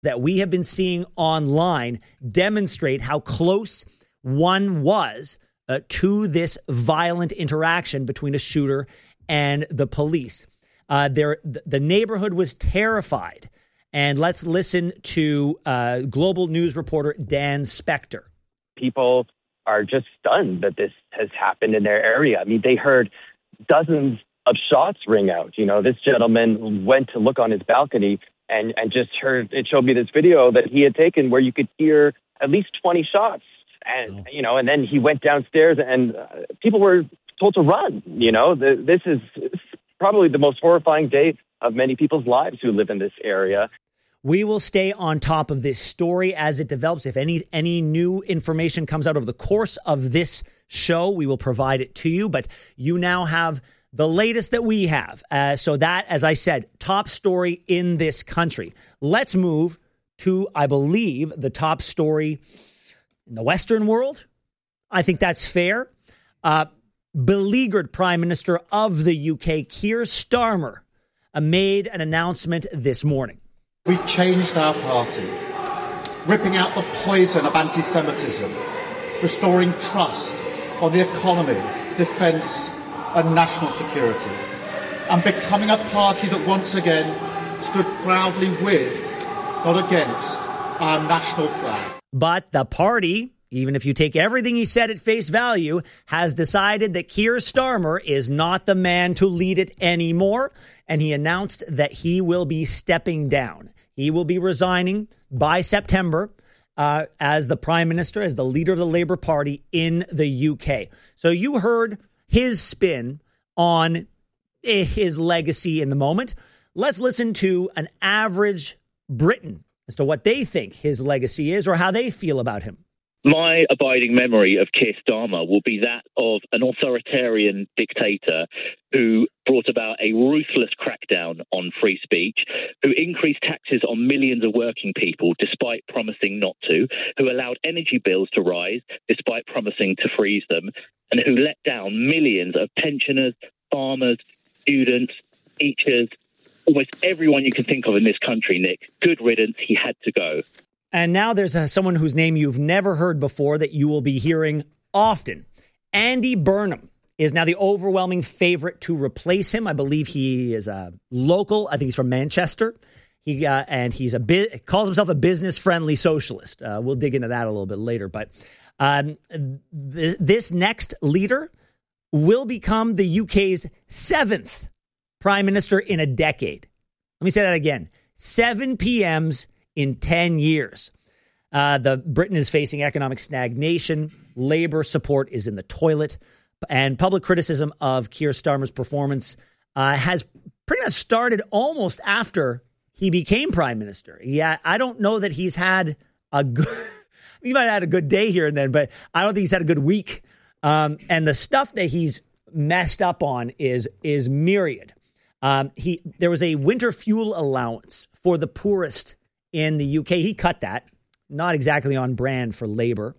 that we have been seeing online demonstrate how close one was to this violent interaction between a shooter and the police. The neighborhood was terrified. And let's listen to Global News reporter Dan Spector. People are just stunned that this has happened in their area. I mean, they heard dozens of shots ring out. You know, this gentleman went to look on his balcony and just heard, it showed me this video that he had taken where you could hear at least 20 shots. And, you know, and then he went downstairs and people were told to run. You know, this is probably the most horrifying day of many people's lives who live in this area. We will stay on top of this story as it develops. If any new information comes out over the course of this show, we will provide it to you. But you now have the latest that we have. So that, as I said, top story in this country. Let's move to, I believe, the top story in the Western world. I think that's fair. Beleaguered Prime Minister of the UK, Keir Starmer, made an announcement this morning. We changed our party, ripping out the poison of anti-Semitism, restoring trust on the economy, defence and national security, and becoming a party that once again stood proudly with, not against, our national flag. But the party, even if you take everything he said at face value, has decided that Keir Starmer is not the man to lead it anymore. And he announced that he will be stepping down. He will be resigning by September as the Prime Minister, as the leader of the Labour Party in the UK. So you heard his spin on his legacy in the moment. Let's listen to an average Briton as to what they think his legacy is or how they feel about him. My abiding memory of Keir Starmer will be that of an authoritarian dictator who brought about a ruthless crackdown on free speech, who increased taxes on millions of working people despite promising not to, who allowed energy bills to rise despite promising to freeze them, and who let down millions of pensioners, farmers, students, teachers, almost everyone you can think of in this country, Nick. Good riddance, he had to go. And now there's someone whose name you've never heard before that you will be hearing often. Andy Burnham is now the overwhelming favorite to replace him. I believe he is a local. I think he's from Manchester. And he's calls himself a business-friendly socialist. We'll dig into that a little bit later. But this next leader will become the UK's 7th prime minister in a decade. Let me say that again. 7 PMs in 10 years. Britain is facing economic stagnation. Labour support is in the toilet. And public criticism of Keir Starmer's performance has pretty much started almost after he became prime minister. Yeah, I don't know that he's had a good... he might have had a good day here and then, but I don't think he's had a good week. And the stuff that he's messed up on is myriad. There was a winter fuel allowance for the poorest in the UK. He cut that. Not exactly on brand for Labour.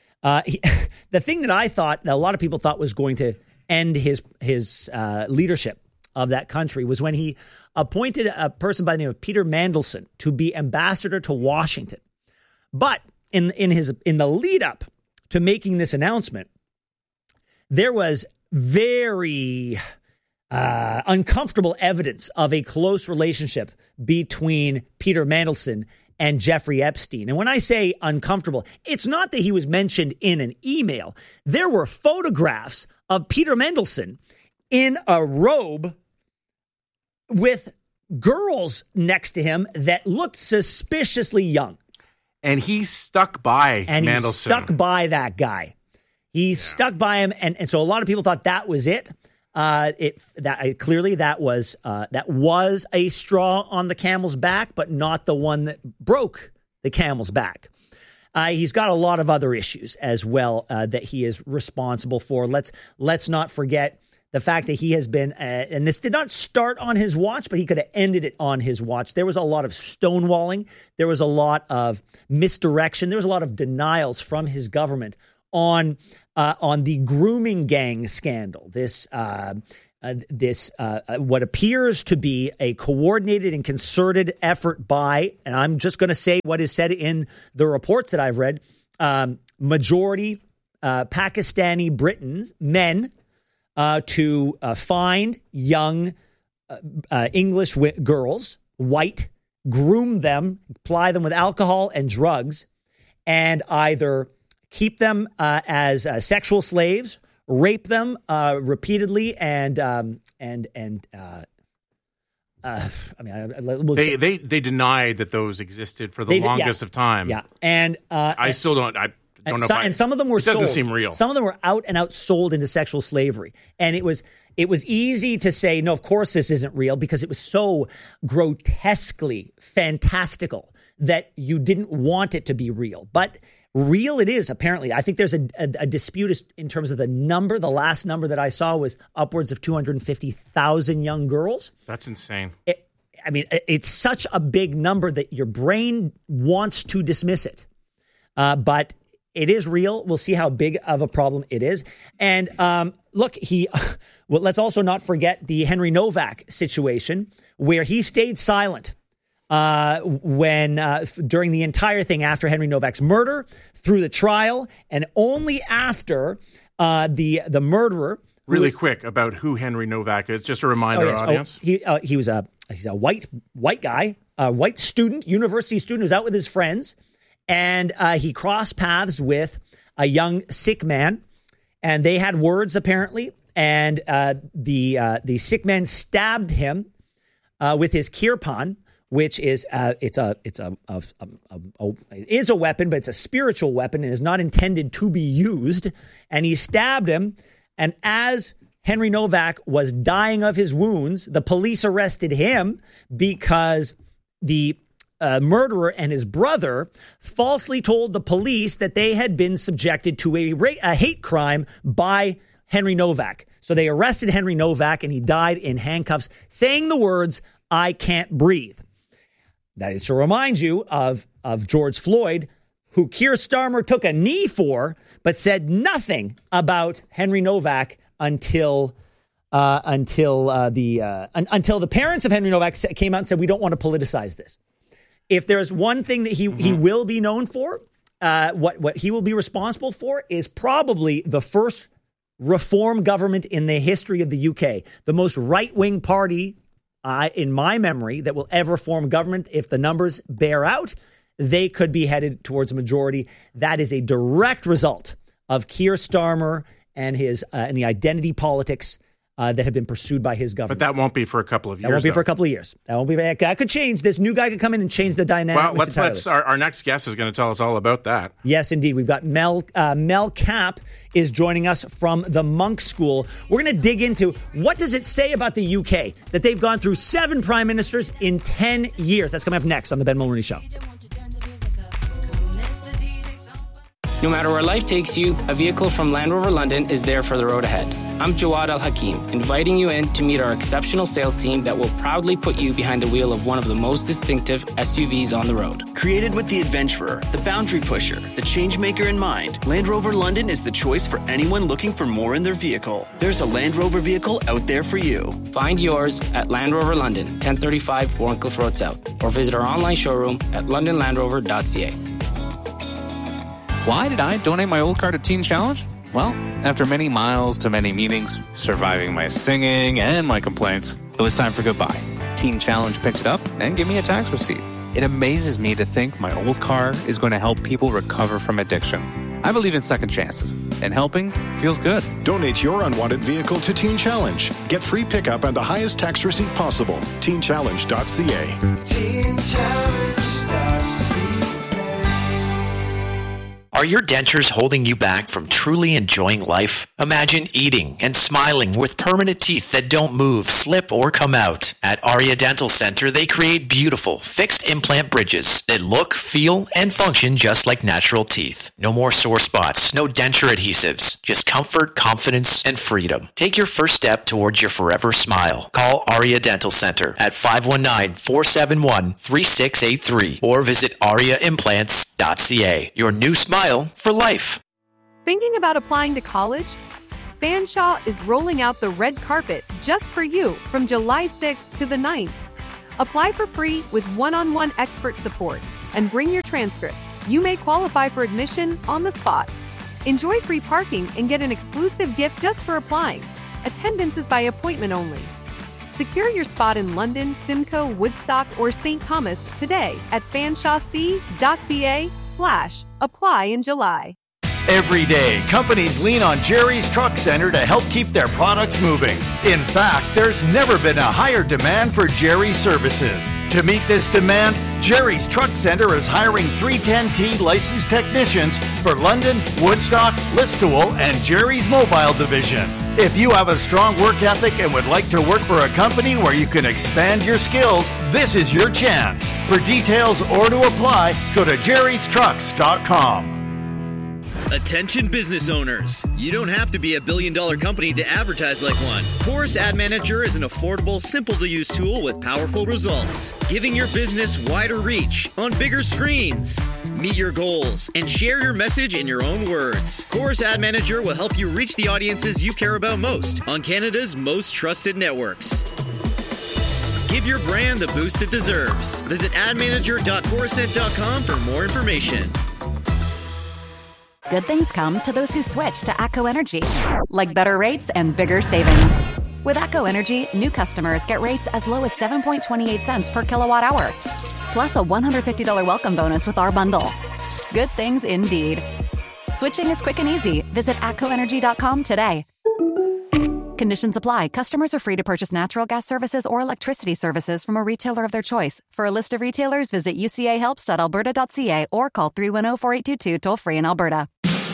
The thing that I thought, that a lot of people thought was going to end his leadership of that country was when he appointed a person by the name of Peter Mandelson to be ambassador to Washington. But in the lead up to making this announcement, there was very uncomfortable evidence of a close relationship between Peter Mandelson and Jeffrey Epstein. And when I say uncomfortable, it's not that he was mentioned in an email. There were photographs of Peter Mandelson in a robe with girls next to him that looked suspiciously young. And he stuck by Mandelson. He stuck by that guy. He stuck by him. And so a lot of people thought that was it. Clearly that was a straw on the camel's back, but not the one that broke the camel's back. He's got a lot of other issues as well that he is responsible for. Let's not forget the fact that he has been, and this did not start on his watch, but he could have ended it on his watch. There was a lot of stonewalling. There was a lot of misdirection. There was a lot of denials from his government on the grooming gang scandal. This what appears to be a coordinated and concerted effort by, and I'm just going to say what is said in the reports that I've read, majority Pakistani men to find young English girls, white, groom them, ply them with alcohol and drugs, and either keep them as sexual slaves, rape them repeatedly, and they denied that those existed for the longest of time. Yeah, and I still don't. I don't know. And some of them were sold. It doesn't seem real. Some of them were out and out sold into sexual slavery, and it was easy to say, no, of course this isn't real, because it was so grotesquely fantastical that you didn't want it to be real. But real it is, apparently. I think there's a dispute in terms of the number. The last number that I saw was upwards of 250,000 young girls. That's insane. It's such a big number that your brain wants to dismiss it. But it is real. We'll see how big of a problem it is. And look, let's also not forget the Henry Novak situation, where he stayed silent when during the entire thing after Henry Novak's murder, through the trial, and only after the murderer. Really quick about who Henry Novak is, just to remind our audience. He's a white guy, a white student, university student who's out with his friends, and he crossed paths with a young Sikh man, and they had words apparently, and the Sikh man stabbed him with his kirpan, which is it is a weapon, but it's a spiritual weapon and is not intended to be used. And he stabbed him. And as Henry Novak was dying of his wounds, the police arrested him because the murderer and his brother falsely told the police that they had been subjected to a hate crime by Henry Novak. So they arrested Henry Novak, and he died in handcuffs, saying the words, "I can't breathe." That is to remind you of George Floyd, who Keir Starmer took a knee for, but said nothing about Henry Novak until the parents of Henry Novak came out and said, "We don't want to politicize this." If there's one thing that he will be known for, what he will be responsible for is probably the first reform government in the history of the UK, the most right-wing party in my memory that will ever form government. If the numbers bear out, they could be headed towards a majority. That is a direct result of Keir Starmer and his and the identity politics that have been pursued by his government. But that won't be for a couple of years. That won't be for a couple of years. That could change. This new guy could come in and change the dynamic. Well, our next guest is going to tell us all about that. Yes, indeed. We've got Mel Kapp is joining us from the Monk School. We're going to dig into what does it say about the UK that they've gone through 7 prime ministers in 10 years. That's coming up next on the Ben Mulroney Show. No matter where life takes you, a vehicle from Land Rover London is there for the road ahead. I'm Jawad Al-Hakim, inviting you in to meet our exceptional sales team that will proudly put you behind the wheel of one of the most distinctive SUVs on the road. Created with the adventurer, the boundary pusher, the change maker in mind, Land Rover London is the choice for anyone looking for more in their vehicle. There's a Land Rover vehicle out there for you. Find yours at Land Rover London, 1035 Warncliffe Road South, or visit our online showroom at londonlandrover.ca. Why did I donate my old car to Teen Challenge? Well, after many miles to many meetings, surviving my singing and my complaints, it was time for goodbye. Teen Challenge picked it up and gave me a tax receipt. It amazes me to think my old car is going to help people recover from addiction. I believe in second chances, and helping feels good. Donate your unwanted vehicle to Teen Challenge. Get free pickup and the highest tax receipt possible. TeenChallenge.ca. TeenChallenge.ca. Are your dentures holding you back from truly enjoying life? Imagine eating and smiling with permanent teeth that don't move, slip, or come out. At Aria Dental Center, they create beautiful, fixed implant bridges that look, feel, and function just like natural teeth. No more sore spots, no denture adhesives, just comfort, confidence, and freedom. Take your first step towards your forever smile. Call Aria Dental Center at 519-471-3683 or visit ariaimplants.ca. Your new smile for life. Thinking about applying to college? Fanshawe is rolling out the red carpet just for you from July 6th to the 9th. Apply for free with one-on-one expert support and bring your transcripts. You may qualify for admission on the spot. Enjoy free parking and get an exclusive gift just for applying. Attendance is by appointment only. Secure your spot in London, Simcoe, Woodstock, or St. Thomas today at fanshawc.ca/apply in July. Every day, companies lean on Jerry's Truck Center to help keep their products moving. In fact, there's never been a higher demand for Jerry's services. To meet this demand, Jerry's Truck Center is hiring 310T licensed technicians for London, Woodstock, Listowel, and Jerry's Mobile Division. If you have a strong work ethic and would like to work for a company where you can expand your skills, this is your chance. For details or to apply, go to jerrystrucks.com. Attention business owners. You don't have to be a billion-dollar company to advertise like one. Chorus Ad Manager is an affordable, simple-to-use tool with powerful results, giving your business wider reach on bigger screens. Meet your goals and share your message in your own words. Chorus Ad Manager will help you reach the audiences you care about most on Canada's most trusted networks. Give your brand the boost it deserves. Visit admanager.corusent.com for more information. Good things come to those who switch to ATCO Energy, like better rates and bigger savings. With ATCO Energy, new customers get rates as low as 7.28 cents per kilowatt hour, plus a $150 welcome bonus with our bundle. Good things indeed. Switching is quick and easy. Visit atcoenergy.com today. Conditions apply. Customers are free to purchase natural gas services or electricity services from a retailer of their choice. For a list of retailers, visit ucahelps.alberta.ca or call 310-4822 toll-free in Alberta.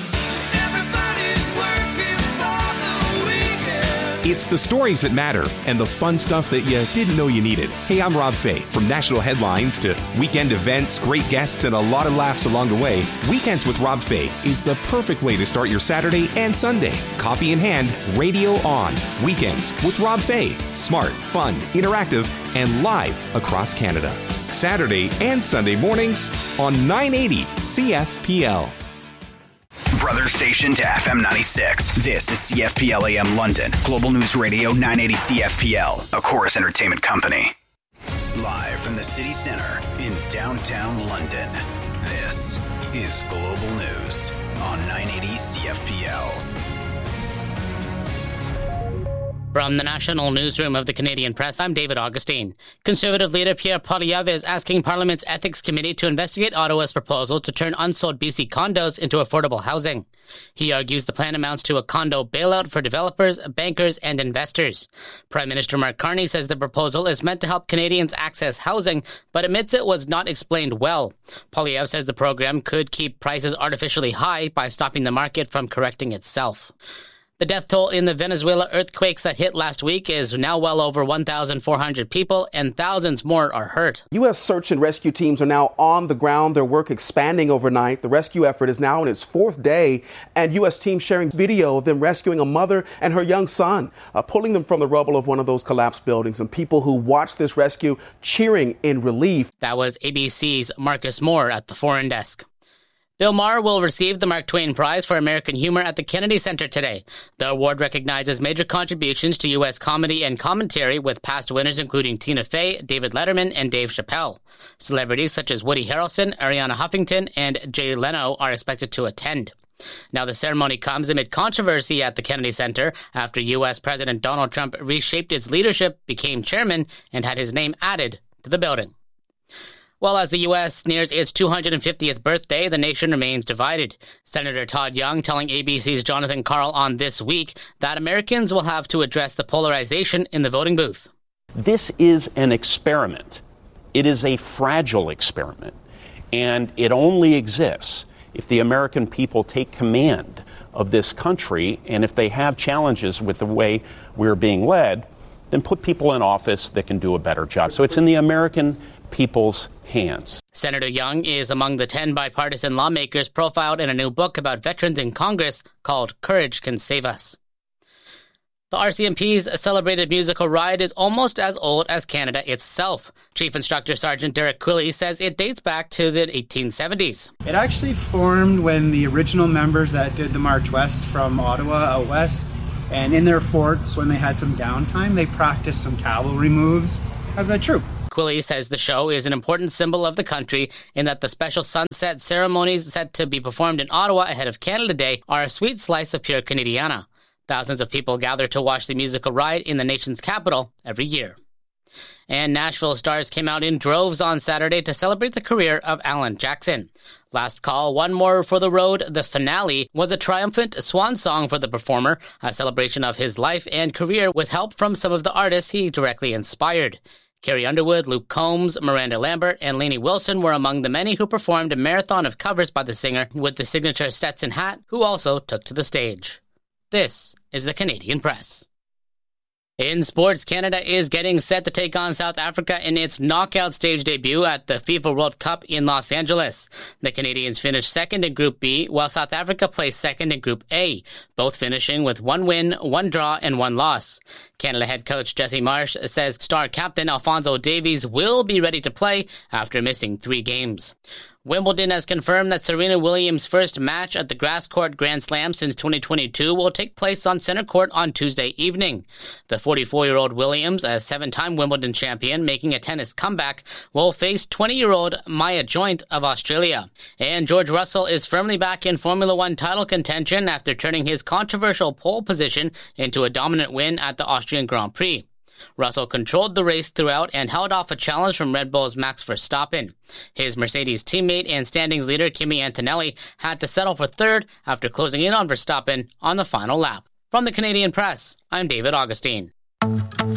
It's the stories that matter and the fun stuff that you didn't know you needed. Hey, I'm Rob Fay. From national headlines to weekend events, great guests, and a lot of laughs along the way, Weekends with Rob Fay is the perfect way to start your Saturday and Sunday. Coffee in hand, radio on. Weekends with Rob Fay. Smart, fun, interactive, and live across Canada. Saturday and Sunday mornings on 980 CFPL. Brother station to FM 96. This is CFPL AM London. Global News Radio 980 CFPL, a Chorus Entertainment company. Live from the city center in downtown London. This is Global News on 980 CFPL. From the National Newsroom of the Canadian Press, I'm David Augustine. Conservative leader Pierre Poilievre is asking Parliament's Ethics Committee to investigate Ottawa's proposal to turn unsold BC condos into affordable housing. He argues the plan amounts to a condo bailout for developers, bankers, and investors. Prime Minister Mark Carney says the proposal is meant to help Canadians access housing, but admits it was not explained well. Poilievre says the program could keep prices artificially high by stopping the market from correcting itself. The death toll in the Venezuela earthquakes that hit last week is now well over 1,400 people, and thousands more are hurt. U.S. search and rescue teams are now on the ground, their work expanding overnight. The rescue effort is now in its fourth day, and U.S. teams sharing video of them rescuing a mother and her young son, pulling them from the rubble of one of those collapsed buildings, and people who watched this rescue cheering in relief. That was ABC's Marcus Moore at the Foreign Desk. Bill Maher will receive the Mark Twain Prize for American Humor at the Kennedy Center today. The award recognizes major contributions to U.S. comedy and commentary, with past winners including Tina Fey, David Letterman, and Dave Chappelle. Celebrities such as Woody Harrelson, Ariana Huffington, and Jay Leno are expected to attend. Now, the ceremony comes amid controversy at the Kennedy Center after U.S. President Donald Trump reshaped its leadership, became chairman, and had his name added to the building. Well, as the U.S. nears its 250th birthday, the nation remains divided. Senator Todd Young telling ABC's Jonathan Karl on This Week that Americans will have to address the polarization in the voting booth. This is an experiment. It is a fragile experiment, and it only exists if the American people take command of this country, and if they have challenges with the way we're being led, then put people in office that can do a better job. So it's in the American people's hands. Senator Young is among the 10 bipartisan lawmakers profiled in a new book about veterans in Congress called Courage Can Save Us. The RCMP's celebrated musical ride is almost as old as Canada itself. Chief Instructor Sergeant Derek Quilley says it dates back to the 1870s. It actually formed when the original members that did the March West from Ottawa out west And in their forts, when they had some downtime, they practiced some cavalry moves as a troop. Quilly says the show is an important symbol of the country in that the special sunset ceremonies set to be performed in Ottawa ahead of Canada Day are a sweet slice of pure Canadiana. Thousands of people gather to watch the musical ride in the nation's capital every year. And Nashville stars came out in droves on Saturday to celebrate the career of Alan Jackson. Last Call, One More for the Road, the finale, was a triumphant swan song for the performer, a celebration of his life and career with help from some of the artists he directly inspired. Carrie Underwood, Luke Combs, Miranda Lambert, and Lainey Wilson were among the many who performed a marathon of covers by the singer with the signature Stetson hat, who also took to the stage. This is the Canadian Press. In sports, Canada is getting set to take on South Africa in its knockout stage debut at the FIFA World Cup in Los Angeles. The Canadians finished second in Group B, while South Africa placed second in Group A, both finishing with 1 win, 1 draw, and 1 loss. Canada head coach Jesse Marsh says star captain Alphonso Davies will be ready to play after missing 3 games. Wimbledon has confirmed that Serena Williams' first match at the Grass Court Grand Slam since 2022 will take place on center court on Tuesday evening. The 44-year-old Williams, a 7-time Wimbledon champion making a tennis comeback, will face 20-year-old Maya Joint of Australia. And George Russell is firmly back in Formula One title contention after turning his controversial pole position into a dominant win at the Austrian Grand Prix. Russell controlled the race throughout and held off a challenge from Red Bull's Max Verstappen. His Mercedes teammate and standings leader Kimi Antonelli had to settle for third after closing in on Verstappen on the final lap. From the Canadian Press, I'm David Augustine.